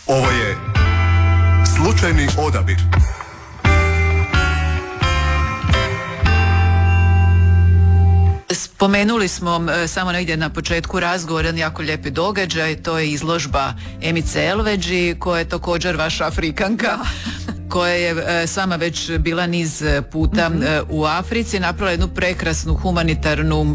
Ovo je slučajni odabir. Spomenuli smo samo negdje na početku razgovora jedan jako lijepi događaj, to je izložba Emice Elveđi koja je također vaša Afrikanka. Koja je sama već bila niz puta u Africi, napravila jednu prekrasnu humanitarnu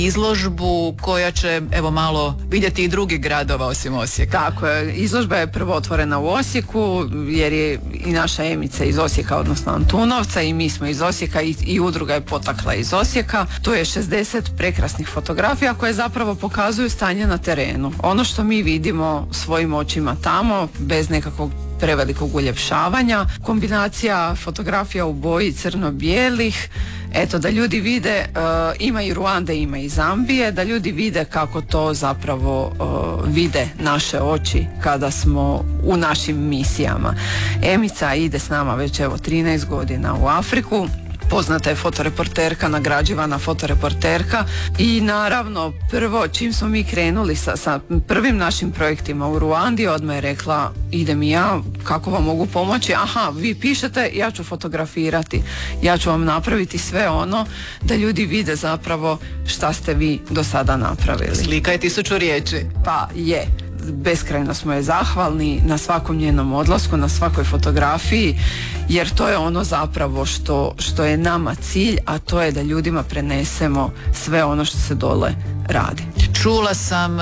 izložbu koja će evo malo vidjeti i drugih gradova osim Osijeka. Tako je, izložba je prvo otvorena u Osijeku jer je i naša Emica iz Osijeka, odnosno Antunovca, i mi smo iz Osijeka i udruga je potakla iz Osijeka. Tu je 60 prekrasnih fotografija koje zapravo pokazuju stanje na terenu. Ono što mi vidimo svojim očima tamo, bez nekakvog prevelikog uljepšavanja, kombinacija fotografija u boji crno-bijelih, eto da ljudi vide, ima i Ruande, ima i Zambije, da ljudi vide kako to zapravo vide naše oči kada smo u našim misijama. Emica ide s nama već evo 13 godina u Afriku. Poznata je fotoreporterka, nagrađivana fotoreporterka i naravno prvo čim smo mi krenuli sa prvim našim projektima u Ruandi, odmah je rekla idem i ja, kako vam mogu pomoći, aha, vi pišete, ja ću fotografirati, ja ću vam napraviti sve ono da ljudi vide zapravo šta ste vi do sada napravili. Slika je 1000 riječi. Pa je. Beskrajno smo je zahvalni na svakom njenom odlasku, na svakoj fotografiji, jer to je ono zapravo što je nama cilj, a to je da ljudima prenesemo sve ono što se dole radi. Čula sam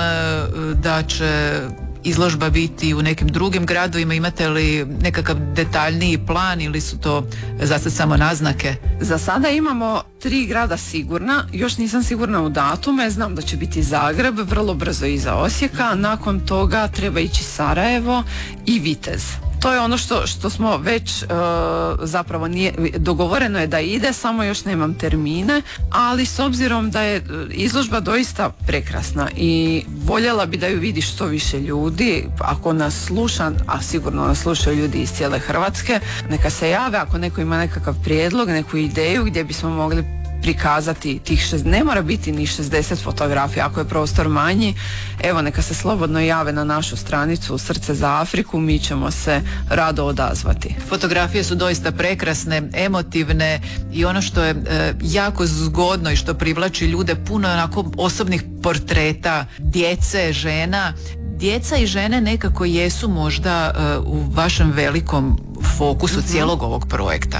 da će izložba biti u nekim drugim gradovima. Imate li nekakav detaljniji plan ili su to za sad samo naznake? Za sada imamo 3 grada sigurna, još nisam sigurna u datume, znam da će biti Zagreb, vrlo brzo iza Osijeka, nakon toga treba ići Sarajevo i Vitez. To je ono što smo već zapravo dogovoreno je da ide, samo još nemam termine, ali s obzirom da je izložba doista prekrasna i voljela bi da ju vidi što više ljudi, ako nas sluša, a sigurno nas slušaju ljudi iz cijele Hrvatske, neka se jave ako neko ima nekakav prijedlog, neku ideju gdje bismo mogli prikazati tih ne mora biti ni 60 fotografija, ako je prostor manji, evo neka se slobodno jave na našu stranicu Srce za Afriku, mi ćemo se rado odazvati. Fotografije su doista prekrasne, emotivne i ono što je jako zgodno i što privlači ljude, puno onako osobnih portreta djece, žena. Djeca i žene nekako jesu možda u vašem velikom fokusu cijelog ovog projekta.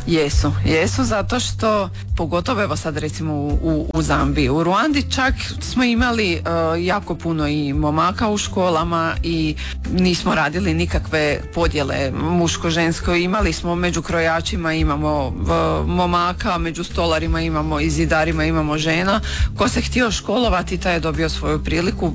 Jesu zato što pogotovo evo sad recimo u Zambiji, u Ruandi čak smo imali jako puno i momaka u školama i nismo radili nikakve podjele muško-žensko, imali smo među krojačima imamo momaka, među stolarima imamo i zidarima imamo žena, ko se htio školovati taj je dobio svoju priliku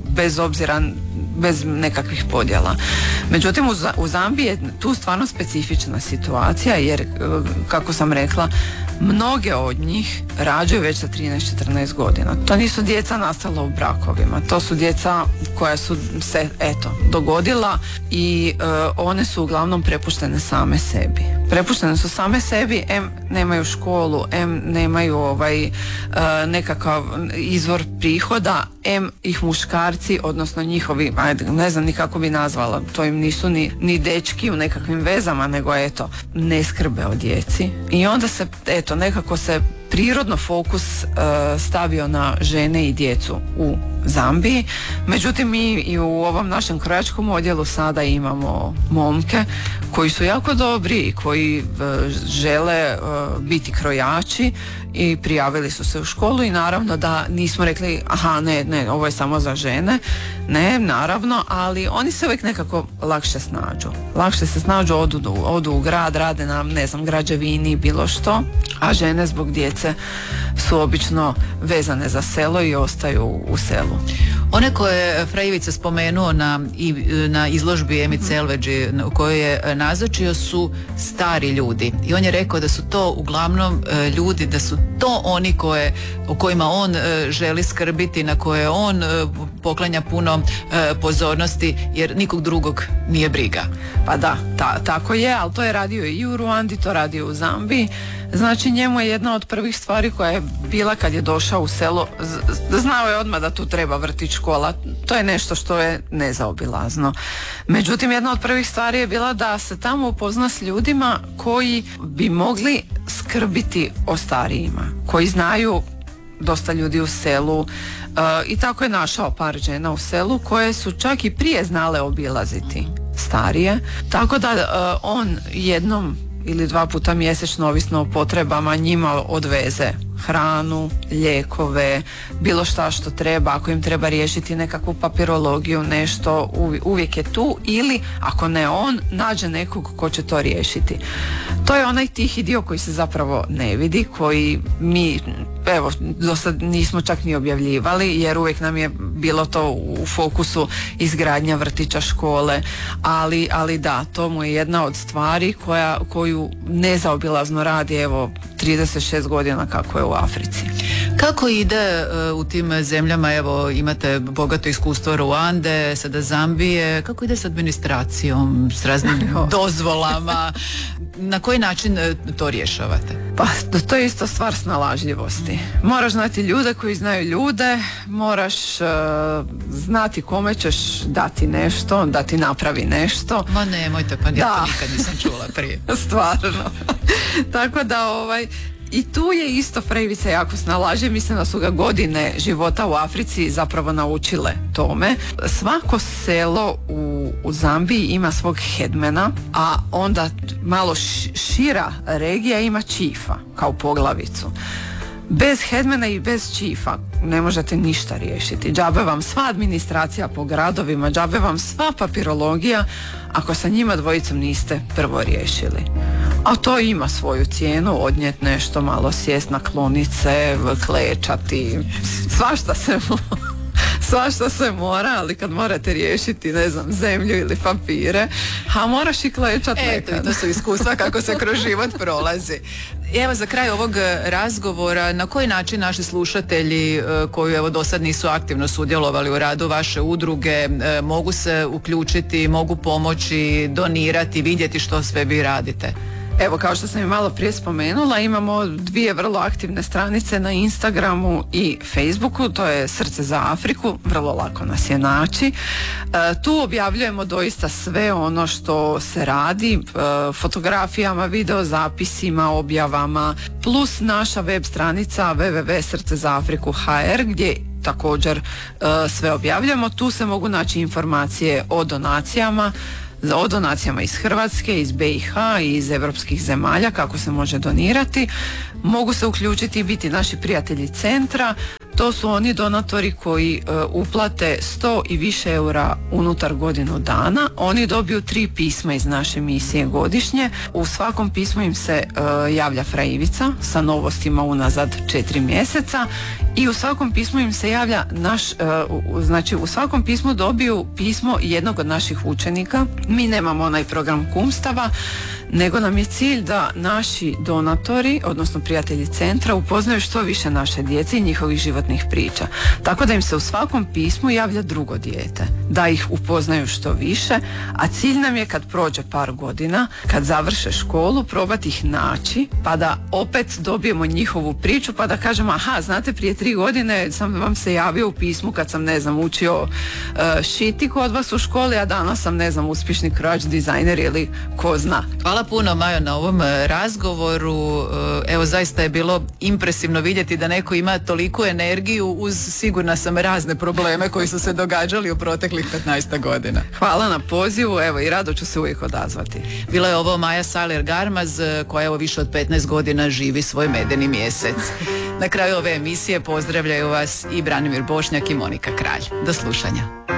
bez nekakvih podjela. Međutim u Zambiji je tu stvarno specifična situacija jer kako sam rekla, mnoge od njih rađaju već sa 13-14 godina. To nisu djeca nastala u brakovima, to su djeca koja su se dogodila i one su uglavnom prepuštene same sebi. Prepuštene su same sebi, nemaju školu, nemaju nekakav izvor prihoda, ih muškarci, odnosno njihovi, ne znam ni kako bi nazvala, to im nisu ni dečki u nekakvim vezama, nego ne skrbe o djeci. I onda se, nekako se prirodno fokus stavio na žene i djecu u Zambiji. Međutim, mi i u ovom našem krojačkom odjelu sada imamo momke koji su jako dobri i koji žele biti krojači i prijavili su se u školu i naravno da nismo rekli aha ne, ovo je samo za žene, ne, naravno, ali oni se uvijek nekako lakše se snađu, odu u grad, rade na, ne znam, građevini, bilo što, a žene zbog djece su obično vezane za selo i ostaju u selu. One koje je Fra spomenuo na izložbi Emice Elveđi u kojoj je nazočio su stari ljudi i on je rekao da su to uglavnom ljudi, da su to oni o kojima on želi skrbiti, na koje on poklanja puno pozornosti jer nikog drugog nije briga. Pa da, tako je, ali to je radio i u Ruandi, to radio u Zambiji. Znači njemu je jedna od prvih stvari koja je bila kad je došao u selo, znao je odmah da tu treba vrtić, škola, to je nešto što je nezaobilazno. Međutim, jedna od prvih stvari je bila da se tamo upozna s ljudima koji bi mogli skrbiti o starijima, koji znaju dosta ljudi u selu i tako je našao par žena u selu koje su čak i prije znale obilaziti starije, tako da on jednom ili 2 puta mjesečno, ovisno o potrebama, njima odveze hranu, lijekove, bilo šta što treba, ako im treba riješiti nekakvu papirologiju, nešto, uvijek je tu, ili ako ne on, nađe nekog ko će to riješiti. To je onaj tihi dio koji se zapravo ne vidi, koji mi, evo, do sad nismo čak ni objavljivali, jer uvijek nam je bilo to u fokusu izgradnja vrtića, škole, ali da, to mu je jedna od stvari koju nezaobilazno radi, evo, 36 godina kako je u Africi. Kako ide u tim zemljama, evo imate bogato iskustvo Ruande, sada Zambije, kako ide s administracijom, s raznim dozvolama, na koji način to rješavate? Pa to je isto stvar snalažljivosti. Moraš znati ljude koji znaju ljude, moraš znati kome ćeš dati nešto, da ti napravi nešto. Ma nemojte, pa ja to nikad nisam čula prije. Stvarno. Tako da i tu je isto Frejvica jako snalaže, mislim da su ga godine života u Africi zapravo naučile tome. Svako selo u Zambiji ima svog hedmena, a onda malo šira regija ima čifa kao poglavicu. Bez hedmena i bez čifa ne možete ništa riješiti. Džabe vam sva administracija po gradovima, džabe vam sva papirologija ako sa njima dvojicom niste prvo riješili. A to ima svoju cijenu, odnijet nešto, malo sjest na klonice, klečati, svašta se mora, ali kad morate riješiti, ne znam, zemlju ili papire, a moraš i klečati nekad. Eto, to su iskustva kako se kroz život prolazi. Evo za kraj ovog razgovora, na koji način naši slušatelji koji evo do sad nisu aktivno sudjelovali u radu vaše udruge mogu se uključiti, mogu pomoći, donirati, vidjeti što sve vi radite? Evo, kao što sam i malo prije spomenula, imamo 2 vrlo aktivne stranice na Instagramu i Facebooku, to je Srce za Afriku, vrlo lako nas je naći. Tu objavljujemo doista sve ono što se radi, fotografijama, videozapisima, objavama, plus naša web stranica www.srcezaafriku.hr gdje također sve objavljujemo. Tu se mogu naći informacije o donacijama iz Hrvatske, iz BiH i iz europskih zemalja, kako se može donirati. Mogu se uključiti i biti naši prijatelji centra. To su oni donatori koji uplate 100 i više eura unutar godinu dana. Oni dobiju 3 pisma iz naše misije godišnje. U svakom pismu im se javlja Frejvica sa novostima unazad 4 mjeseca i u svakom pismu im se javlja znači u svakom pismu dobiju pismo jednog od naših učenika. Mi nemamo onaj program kumstava, nego nam je cilj da naši donatori, odnosno prijatelji centra, upoznaju što više naše djece i njihovih životnih priča. Tako da im se u svakom pismu javlja drugo dijete, da ih upoznaju što više, a cilj nam je kad prođe par godina, kad završe školu, probati ih naći, pa da opet dobijemo njihovu priču, pa da kažemo, aha, znate, prije 3 godine sam vam se javio u pismu kad sam, ne znam, učio šiti kod vas u školi, a danas sam, ne znam, uspješni krojač, dizajner ili ko zna. Hvala puno, Majo, na ovom razgovoru. Evo, zaista je bilo impresivno vidjeti da neko ima toliku energiju uz, sigurna sam, razne probleme koji su se događali u proteklih 15 godina. Hvala na pozivu, evo, i rado ću se uvijek odazvati. Bila je ovo Maja Saler-Garmaz, koja evo više od 15 godina živi svoj medeni mjesec. Na kraju ove emisije pozdravljaju vas i Branimir Bošnjak i Monika Kralj. Do slušanja.